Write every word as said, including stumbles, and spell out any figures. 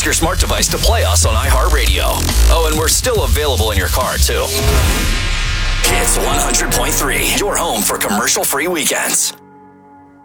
your smart device to play us on iHeartRadio. Oh, and we're still available in your car, too. Hits one hundred point three, your home for commercial-free weekends.